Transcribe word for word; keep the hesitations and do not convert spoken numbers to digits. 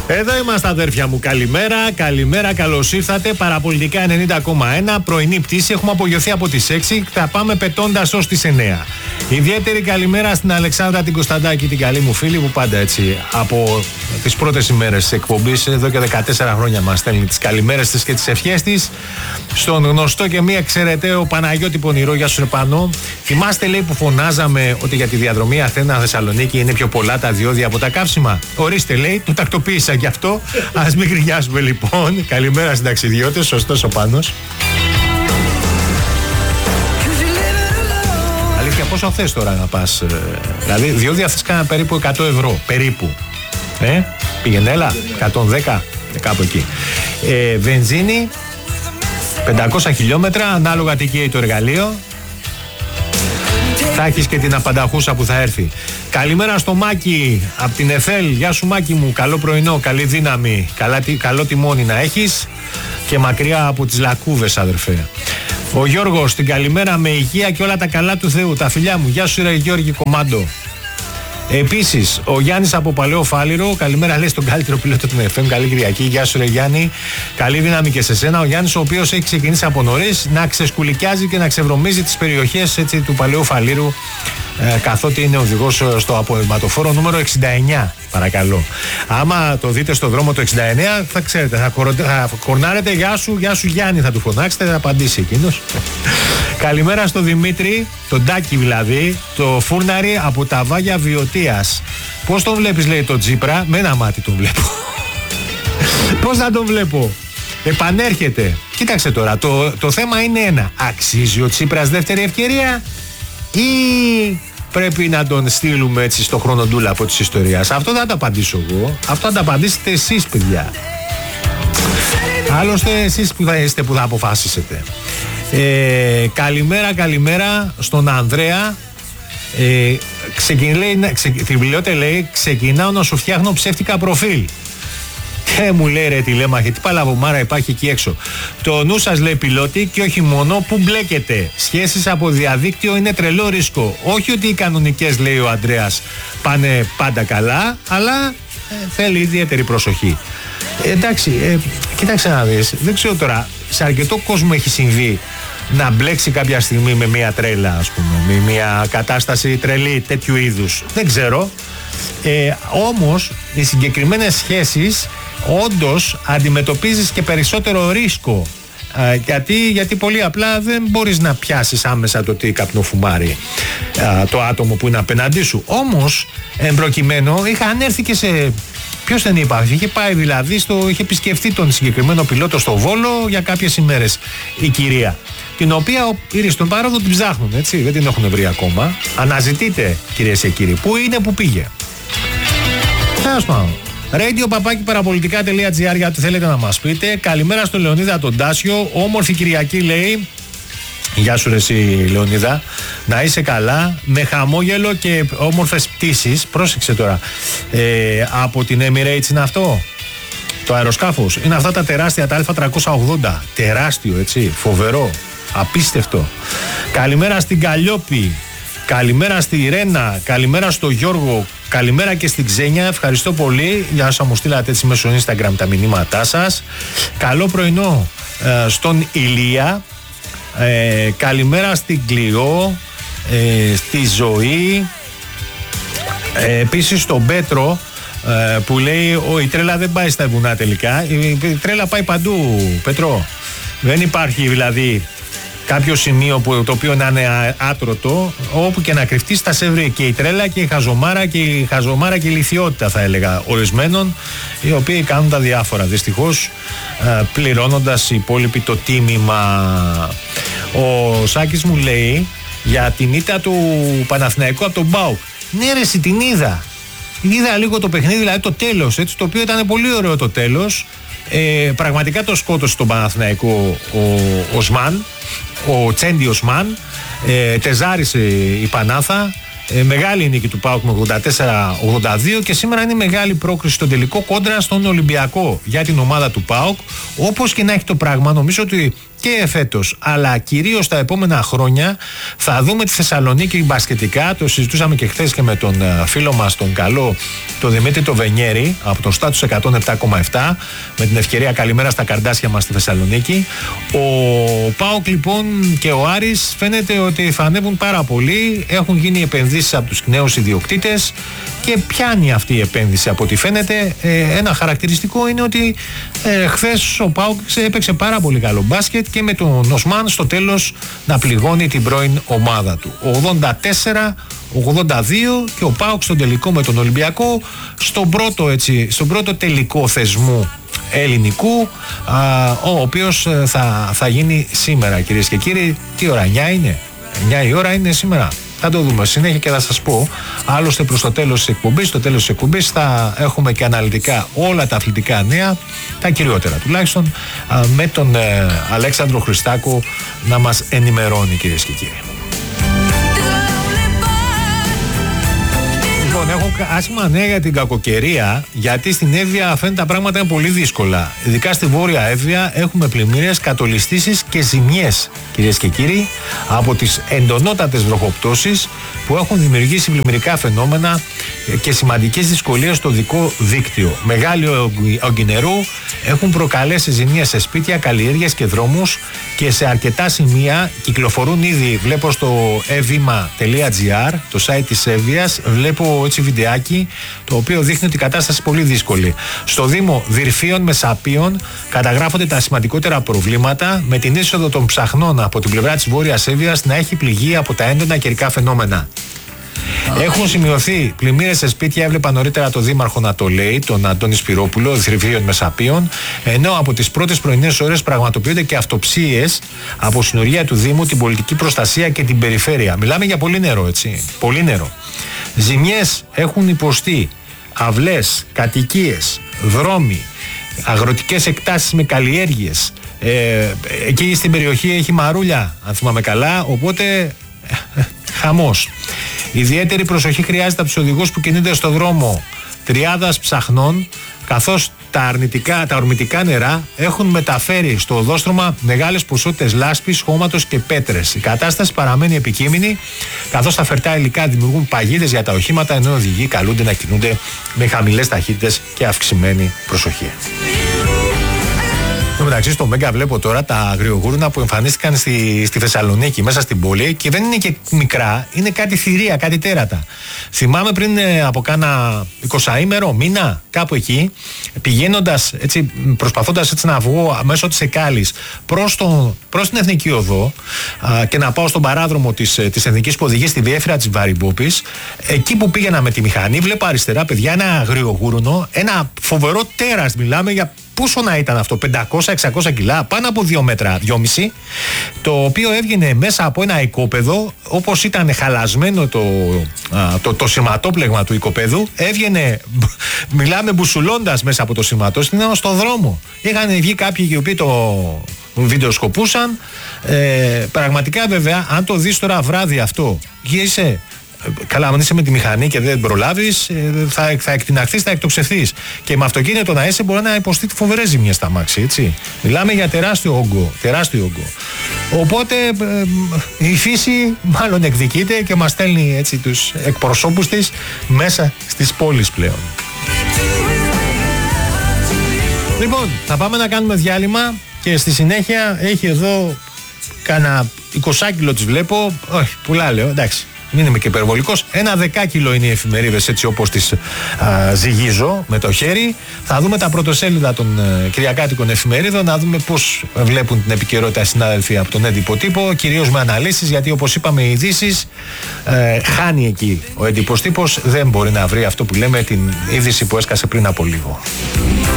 Εδώ είμαστε, αδέρφια μου. Καλημέρα, καλημέρα, καλώς ήρθατε. Παραπολιτικά ενενήντα κόμμα ένα, πρωινή πτήση. Έχουμε απογειωθεί από τις έξι. Θα πάμε πετώντας ως τις εννέα. Ιδιαίτερη καλημέρα στην Αλεξάνδρα την Κωνσταντάκη, την καλή μου φίλη, που πάντα έτσι από τις πρώτες ημέρες της εκπομπής, εδώ και δεκατέσσερα χρόνια μας στέλνει τις καλημέρες της και τις ευχές της. Στον γνωστό και μία εξαιρεταίο Παναγιώτη Πονηρό, γεια σου ρε Πανώ. Θυμάστε, λέει, που φωνάζαμε ότι για τη διαδρομή Αθήνα-Θεσσαλονίκη είναι πιο πολλά τα διόδια από τα καύσιμα? Ορίστε, λέει, το τακτοποίησα γι' αυτό. Ας μην γκρινιάζουμε λοιπόν. Καλημέρα στους ταξιδιώτες, σωστός ο Πάνος. Αλήθεια, πόσο θες τώρα να πας? Δηλαδή, διόδια θες κάνα περίπου εκατό ευρώ. Περίπου. Ε, πήγαινε, έλα, εκατόν δέκα, κάπου εκεί. Ε, βενζίνη, πεντακόσια χιλιόμετρα, ανάλογα τι καίει το εργαλείο. Θα έχεις και την απανταχούσα που θα έρθει. Καλημέρα στο Μάκη από την Εφέλ. Γεια σου Μάκη μου, καλό πρωινό, καλή δύναμη, καλά, καλό τιμόνι να έχεις και μακριά από τις λακκούβες, αδερφέ. Ο Γιώργος, την καλημέρα με υγεία και όλα τα καλά του Θεού. Τα φιλιά μου, γεια σου ρε Γιώργη Κομμάντο. Επίσης, ο Γιάννης από Παλαιό Φάληρο, καλημέρα, λέει, στον καλύτερο πιλότο του εφ εμ. Καλή Κυριακή, γεια σου ρε Γιάννη. Καλή δύναμη και σε σένα. Ο Γιάννης, ο οποίος έχει ξεκινήσει από νωρίς να ξεσκουλικιάζει και να ξεβρωμίζει τις περιοχές, έτσι, του Παλαιού Φαλήρου, ε, καθότι είναι οδηγός στο απορριμματοφόρο νούμερο εξήντα εννιά. Παρακαλώ. Άμα το δείτε στο δρόμο το εξήντα εννιά, θα ξέρετε, θα, κορο... θα κορνάρετε, γεια σου, γεια σου Γιάννη, θα του φωνάξετε, θα απαντήσει εκείνος. Καλημέρα στο Δημήτρη, τον Τάκη δηλαδή, το φούρναρι από τα Βάγια Βιωτίας. Πώς τον βλέπεις, λέει, το Τζίπρα? Με ένα μάτι τον βλέπω. Πώς θα τον βλέπω? Επανέρχεται. Κοίταξε τώρα, το, το θέμα είναι ένα. Αξίζει ο Τσίπρας δεύτερη ευκαιρία ή πρέπει να τον στείλουμε έτσι στο χρονοτούλα από της ιστορίας? Αυτό δεν θα το απαντήσω εγώ. Αυτό θα το απαντήσετε εσείς, παιδιά. Άλλωστε εσείς που θα είστε που θα αποφάσισετε. Ε, καλημέρα, καλημέρα στον Ανδρέα. Ε, ξεκινάει, ξε, λέει, ξεκινάω να σου φτιάχνω ψεύτικα προφίλ. Ε, μου λέει ρε τηλέμαχε, τι παλαβομάρα υπάρχει εκεί έξω. Το νου σας, λέει, πιλότη, και όχι μόνο, που μπλέκεται. Σχέσεις από διαδίκτυο είναι τρελό ρίσκο. Όχι ότι οι κανονικές, λέει ο Ανδρέας, πάνε πάντα καλά, αλλά ε, θέλει ιδιαίτερη προσοχή. Ε, εντάξει, ε, κοίταξε να δεις, δεν ξέρω τώρα, σε αρκετό κόσμο έχει συμβεί να μπλέξει κάποια στιγμή με μια τρέλα, ας πούμε, με μια κατάσταση τρελή τέτοιου είδους. Δεν ξέρω. Ε, όμως, οι συγκεκριμένες σχέσεις όντως αντιμετωπίζεις και περισσότερο ρίσκο. Ε, γιατί, γιατί πολύ απλά δεν μπορείς να πιάσεις άμεσα το τι καπνοφουμάρει ε, το άτομο που είναι απέναντί σου. Όμως, εμπροκειμένο, είχαν έρθει και σε... Ποιος δεν είπα, είχε πάει δηλαδή, στο, είχε επισκεφτεί τον συγκεκριμένο πιλότο στο Βόλο για κάποιες ημέρες η κυρία, την οποία οι στον πάροδο την ψάχνουν, έτσι, δεν την έχουν βρει ακόμα. Αναζητείτε, κυρίες και κύριοι, πού είναι, πού πήγε. Τέλος πάντων. radio παπάκι παραπολιτικά τελεία τζι άρ για ό,τι θέλετε να μας πείτε. Καλημέρα στο Λεωνίδα τον Τάσιο. Όμορφη Κυριακή, λέει. Γεια σου ρε εσύ, Λεωνίδα. Να είσαι καλά, με χαμόγελο και όμορφες πτήσεις. Πρόσεξε τώρα, ε, από την Emirates είναι αυτό το αεροσκάφος? Είναι αυτά τα τεράστια, τα Α τριακόσια ογδόντα. Τεράστιο, έτσι, φοβερό, απίστευτο. Καλημέρα στην Καλλιόπη. Καλημέρα στη Ρένα, καλημέρα στο Γιώργο, καλημέρα και στην Ξένια. Ευχαριστώ πολύ για όσα μου στείλατε έτσι μέσω Instagram τα μηνύματά σας. Καλό πρωινό ε, στον Ηλία. Ε, καλημέρα στην Κλειό, ε, στη Ζωή, ε, επίσης στον Πέτρο, ε, που λέει ο, η τρέλα δεν πάει στα βουνά τελικά. Η, η τρέλα πάει παντού, Πέτρο. Δεν υπάρχει δηλαδή κάποιο σημείο που, το οποίο να είναι άτρωτο, όπου και να κρυφτείς θα σε βρει και η τρέλα και η χαζομάρα και η χαζομάρα και η λιθιότητα, θα έλεγα, ορισμένων, οι οποίοι κάνουν τα διάφορα, δυστυχώς πληρώνοντας οι υπόλοιποι το τίμημα. Ο Σάκης μου λέει για την ήττα του Παναθηναϊκού από τον ΠΑΟΚ. Ναι ρε, εσύ την είδα. Είδα λίγο το παιχνίδι, δηλαδή το τέλος, έτσι, το οποίο ήταν πολύ ωραίο το τέλος. Ε, πραγματικά το σκότωσε τον Παναθηναϊκό ο Οσμάν, ο Τσέντι Οσμάν, ε, τεζάρισε η Πανάθα, ε, μεγάλη νίκη του ΠΑΟΚ με ογδόντα τέσσερα ογδόντα δύο και σήμερα είναι μεγάλη πρόκριση στο τελικό κόντρα στον Ολυμπιακό για την ομάδα του ΠΑΟΚ. Όπως και να έχει το πράγμα, νομίζω ότι και εφέτος, αλλά κυρίως τα επόμενα χρόνια θα δούμε τη Θεσσαλονίκη μπασκετικά. Το συζητούσαμε και χθες και με τον φίλο μας τον καλό, τον Δημήτρη το Βενιέρη από το Στάτους εκατόν επτά κόμμα επτά, με την ευκαιρία καλημέρα στα καρδάσια μας στη Θεσσαλονίκη. Ο ΠΑΟΚ λοιπόν και ο Άρης φαίνεται ότι θα ανέβουν πάρα πολύ, έχουν γίνει επενδύσεις από τους νέους ιδιοκτήτες και πιάνει αυτή η επένδυση από ό,τι φαίνεται. Ε, ένα χαρακτηριστικό είναι ότι ε, χθες ο ΠΑΟΚ έπαιξε πάρα πολύ καλό μπάσκετ και με τον Οσμάν στο τέλος να πληγώνει την πρώην ομάδα του. ογδόντα τέσσερα ογδόντα δύο και ο ΠΑΟΚ στον τελικό με τον Ολυμπιακό, στον πρώτο, έτσι, στον πρώτο τελικό θεσμού ελληνικού, α, ο οποίος θα, θα γίνει σήμερα, κυρίες και κύριοι. Τι ώρα, εννιά είναι? εννιά η ώρα είναι σήμερα. Θα το δούμε συνέχεια και θα σας πω. Άλλωστε προς το τέλος της εκπομπής, στο τέλος της εκπομπής θα έχουμε και αναλυτικά όλα τα αθλητικά νέα, τα κυριότερα τουλάχιστον, με τον ε, Αλέξανδρο Χριστάκο να μας ενημερώνει, κυρίες και κύριοι. Λοιπόν, έχω άσχημα νέα για την κακοκαιρία, γιατί στην Εύβοια φαίνεται τα πράγματα είναι πολύ δύσκολα. Ειδικά στη Βόρεια Εύβοια έχουμε πλημμύρες, κατολιστήσεις και ζημιές, κυρίες και κύριοι, από τις εντονότατες βροχοπτώσεις που έχουν δημιουργήσει πλημμυρικά φαινόμενα και σημαντικές δυσκολίες στο οδικό δίκτυο. Μεγάλοι όγκοι νερού έχουν προκαλέσει ζημιές σε σπίτια, καλλιέργειες και δρόμους και σε αρκετά σημεία κυκλοφορούν ήδη. Βλέπω στο εβήμα τελεία τζι άρ, το site της Εύβοιας, βλέπω έτσι βιντεάκι το οποίο δείχνει ότι η κατάσταση είναι πολύ δύσκολη. Στο Δήμο Δυρφίων Μεσαπίων καταγράφονται τα σημαντικότερα προβλήματα, με την είσοδο των ψαχνών από την πλευρά της Βόρειας Εύβοιας να έχει πληγεί από τα έντονα καιρικά φαινόμενα. Έχουν σημειωθεί πλημμύρες σε σπίτια, έβλεπα νωρίτερα το δήμαρχο να το λέει, τον Αντώνη Σπυρόπουλο, Δυρφίων Μεσαπίων, ενώ από τις πρώτες πρωινές ώρες πραγματοποιούνται και αυτοψίες από συνορία του Δήμου, την πολιτική προστασία και την περιφέρεια. Μιλάμε για πολύ νερό, έτσι. Πολύ νερό. Ζημιές έχουν υποστεί αυλές, κατοικίες, δρόμοι, αγροτικές εκτάσεις με καλλιέργειες. Ε, εκεί στην περιοχή έχει μαρούλια, αν θυμάμαι καλά, οπότε χαμός. Ιδιαίτερη προσοχή χρειάζεται από τους οδηγούς που κινούνται στο δρόμο τριάδας ψαχνών, καθώς τα, αρνητικά, τα ορμητικά νερά έχουν μεταφέρει στο οδόστρωμα μεγάλες ποσότητες λάσπης, χώματος και πέτρες. Η κατάσταση παραμένει επικείμενη, καθώς τα φερτά υλικά δημιουργούν παγίδες για τα οχήματα, ενώ οι οδηγοί καλούνται να κινούνται με χαμηλές ταχύτητες και αυξημένη προσοχή. Στο μεταξύ, στο Μέγκα βλέπω τώρα τα αγριογούρουνα που εμφανίστηκαν στη, στη Θεσσαλονίκη, μέσα στην πόλη, και δεν είναι και μικρά, είναι κάτι θηρία, κάτι τέρατα. Θυμάμαι πριν ε, από κάνα εικοσαήμερο, μήνα, κάπου εκεί, πηγαίνοντας, έτσι, προσπαθώντας έτσι να βγω μέσω της Εκάλης προς, το, προς την Εθνική Οδό α, και να πάω στον παράδρομο της, της Εθνικής που οδηγεί στη γέφυρα της Βαρυμπόπης, εκεί που πήγαινα με τη μηχανή, βλέπω αριστερά, παιδιά, ένα αγριογούρουνο, ένα φοβερό τέρας, μιλάμε για. Πόσο να ήταν αυτό, πεντακόσια εξακόσια κιλά, πάνω από δύο μέτρα, δυόμισι, το οποίο έβγαινε μέσα από ένα οικόπεδο, όπως ήταν χαλασμένο το, α, το, το σηματόπλεγμα του οικοπέδου, έβγαινε, μιλάμε μπουσουλώντας μέσα από το σηματό, στο δρόμο. Είχαν βγει κάποιοι οι οποίοι το βιντεοσκοπούσαν. Ε, πραγματικά βέβαια, αν το δεις τώρα βράδυ αυτό, είσαι. Καλά, αν είσαι με τη μηχανή και δεν προλάβεις, θα, θα εκτιναχθείς, θα εκτοξευθείς. Και με αυτοκίνητο να είσαι μπορεί να υποστεί τη φοβερές ζημιές στα μάξι, έτσι. Μιλάμε για τεράστιο όγκο, τεράστιο όγκο. Οπότε ε, η φύση μάλλον εκδικείται και μας στέλνει έτσι τους εκπροσώπους της μέσα στις πόλεις πλέον. Λοιπόν, θα πάμε να κάνουμε διάλειμμα και στη συνέχεια έχει εδώ κάνα είκοσι κιλό τις βλέπω, όχι, πουλά λέω, εντάξει. Μην είμαι και υπερβολικός. Ένα δεκάκιλο είναι οι εφημερίδες, έτσι όπως τις α, ζυγίζω με το χέρι. Θα δούμε τα πρωτοσέλιδα των ε, κυριακάτικων εφημερίδων, να δούμε πώς βλέπουν την επικαιρότητα οι συνάδελφοι από τον έντυπο τύπο, κυρίως με αναλύσεις, γιατί όπως είπαμε οι ειδήσεις ε, χάνει εκεί ο έντυπος τύπος, δεν μπορεί να βρει αυτό που λέμε την είδηση που έσκασε πριν από λίγο.